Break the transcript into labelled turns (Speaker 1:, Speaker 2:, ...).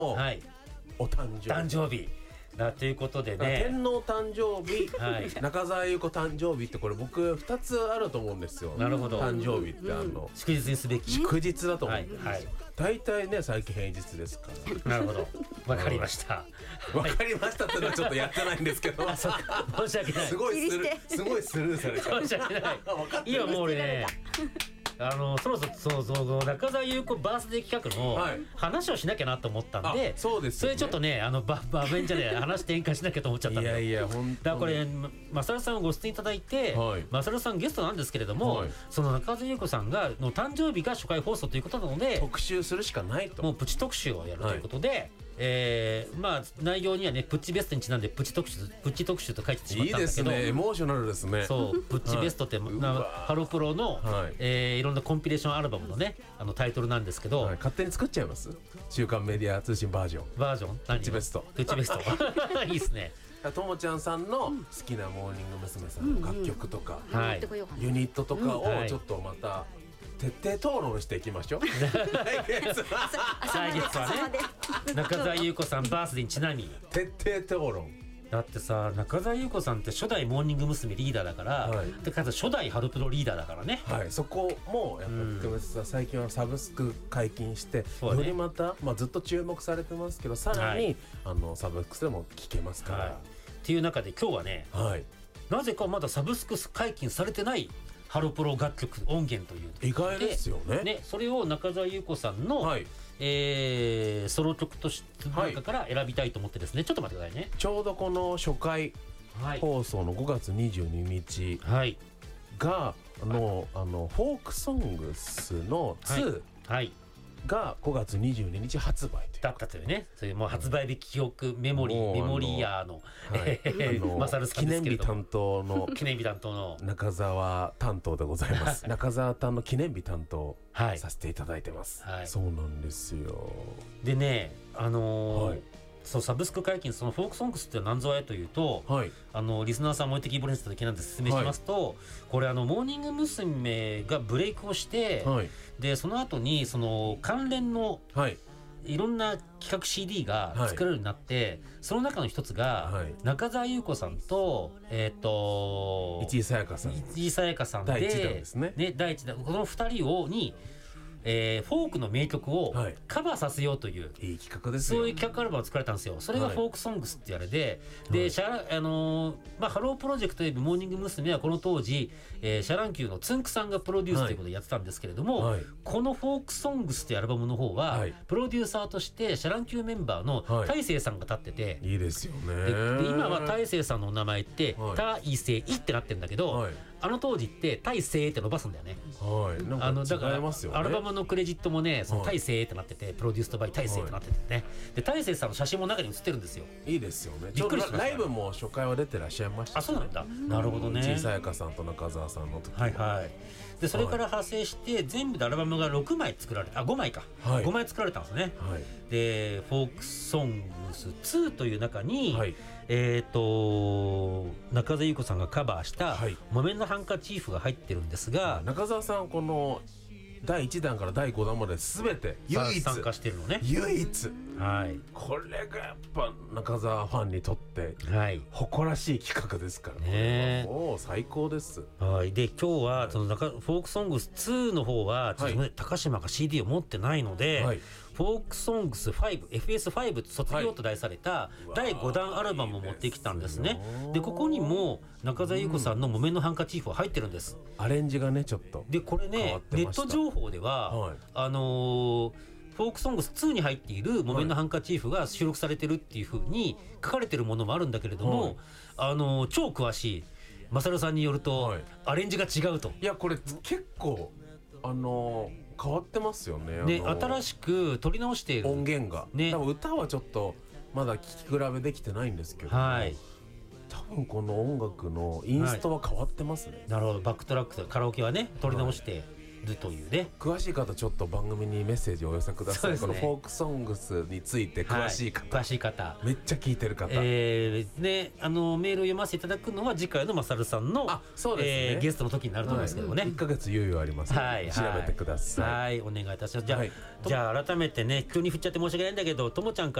Speaker 1: はい、
Speaker 2: お誕生日
Speaker 1: ということでね、
Speaker 2: 天皇誕生日、
Speaker 1: はい、
Speaker 2: 中澤優子誕生日ってこれ僕2つあると思うんですよ。
Speaker 1: なるほど。
Speaker 2: 誕生日って
Speaker 1: 祝日にすべき
Speaker 2: 祝日だと思うんですよ、
Speaker 1: はいはい、
Speaker 2: 大体ね最近平日ですか
Speaker 1: ら。なるほど、わかりました。
Speaker 2: わかりましたってのはちょっとやってないんですけど
Speaker 1: あ、そうか、申し訳ない。
Speaker 2: すごいスルーされちゃう。
Speaker 1: 申し訳ない。今もう俺ね、そろそろ中澤優子バースデー企画の話をしなきゃなと思ったんで、
Speaker 2: そうですよね、
Speaker 1: それちょっとね場面じゃね話転換しなきゃと思っちゃったんで、
Speaker 2: いや本当
Speaker 1: だからこれマサルさんをご出演いただいて、はい、マサルさんゲストなんですけれども、はい、その中澤優子さんの誕生日が初回放送ということなので
Speaker 2: 特集するしかないと、
Speaker 1: もうプチ特集をやるということで、はい、まあ内容にはねプッチベストにちなんでプチ特集と書いてしまったんだけど、いい
Speaker 2: ですね、エモーショナルですね。
Speaker 1: そうプッチベストって、ハロプロの、はい、いろんなコンピレーションアルバムのねタイトルなんですけど、
Speaker 2: はい、勝手に作っちゃいます。週刊メディア通信バージョン
Speaker 1: プッチベストいいですね。
Speaker 2: ともちゃんさんの好きなモーニング娘。さんの楽曲とか、ユニットとかをちょっとまた徹底討論していきましょう。来月
Speaker 1: はね、中澤優子さんバースデーにちなみ
Speaker 2: 徹底討論。
Speaker 1: だってさ、中澤優子さんって初代モーニング娘。リーダーだから、はい、で初代ハロプロリーダーだからね、
Speaker 2: はい、そこもやっぱり最近はサブスク解禁して、よりまた、ずっと注目されてますけど、さらに、はい、サブスクでも聴けますから、はい、
Speaker 1: っていう中で今日はね、はい、なぜかまだサブスク解禁されてないハロプロ楽曲音源という
Speaker 2: 意外ですよ ね。
Speaker 1: それを中澤優子さんの、はい、ソロ曲として中から選びたいと思ってですね、ちょっと待ってくださいね。
Speaker 2: ちょうどこの初回放送の5月22日が、フォークソングスの2が5月22日発売
Speaker 1: だったというね、そういうもう発売日記憶メモリーヤーのマサルさんですけれども、記念日担当の
Speaker 2: 中澤担当でございます。中澤担の記念日担当させていただいてます、はい、そうなんですよ。
Speaker 1: でね、そうサブスク解禁、そのフォークソングスって何ぞやというと、はい、リスナーさんも置いてきぼりにした時なんで説明しますと、はい、これモーニング娘。がブレイクをして、はい、でその後にその関連の、いろんな企画 CD が作られるようになって、その中の一つが、中澤優子さんと
Speaker 2: 市井さやかさん
Speaker 1: で
Speaker 2: 第一弾ですね。
Speaker 1: 第一弾、この2人にフォークの名曲をカバーさせようという、
Speaker 2: いい企画ですよ、
Speaker 1: そういう企画アルバムを作られたんですよ。それがフォークソングスってあれで、ハロープロジェクトといえばモーニング娘。はこの当時、シャランキューのつんくさんがプロデュースということでやってたんですけれども、このフォークソングスっていうアルバムの方は、プロデューサーとしてシャランキューメンバーの大成さんが立ってて、
Speaker 2: いいですよね。
Speaker 1: で今は大成さんのお名前って大成ってなってるんだけど、あの当時って大成って伸ばすんだよね。だからアルバムのクレジットもね、その大成ってなってて、プロデュースとバイ大成ってなっててね、で大成さんの写真も中に写ってるんですよ。
Speaker 2: いいですよね。びっくりしました。ライブも初回は出てらっしゃいました、ね。
Speaker 1: あ、そうなんだ。なるほどね。
Speaker 2: 小さやかさんと中澤さんの時。
Speaker 1: でそれから派生して全部でアルバムが6枚作られた、5枚か、5枚作られたんですね。でフォークソングス2という中に、中澤優子さんがカバーした「木綿のハンカチーフ」が入ってるんですが、
Speaker 2: 中澤さんこの第1弾から第5弾まで全て唯一
Speaker 1: 参加してるのね。
Speaker 2: 唯一、これがやっぱ中澤ファンにとって誇らしい企画ですからね。もう最高です。
Speaker 1: で今日はそのフォークソングス2の方はちょっと、ね、高島が CD を持ってないので、フォークソングス 5FS5 卒業と題された第5弾アルバムを持ってきたんですね。でここにも中澤優子さんの木綿のハンカチーフは入ってるんです。
Speaker 2: アレンジがねちょっと
Speaker 1: でこれね、ネット情報では、フォークソングス2に入っている木綿のハンカチーフが収録されてるっていう風に書かれてるものもあるんだけれども、超詳しいマサルさんによると、アレンジが違うと。
Speaker 2: いやこれ結構変わってますよね。
Speaker 1: 新しく撮り直している
Speaker 2: 音源が、多分歌はちょっとまだ聴き比べできてないんですけど、多分この音楽のインストは変わってますね。
Speaker 1: なるほど。バックトラックとカラオケはね撮り直して、 るというね。
Speaker 2: 詳しい方ちょっと番組にメッセージをお寄せください。このフォークソングスについて詳しい方、
Speaker 1: 詳しい方、
Speaker 2: めっちゃ聞いてる方、
Speaker 1: ね、メールを読ませていただくのは次回のマサルさんのゲストの時になると思うんですけどね。
Speaker 2: 1ヶ月猶予ありますので調べてください。
Speaker 1: はい、お願いいたします。じゃあ改めてね、急に振っちゃって申し訳ないんだけど、ともちゃんから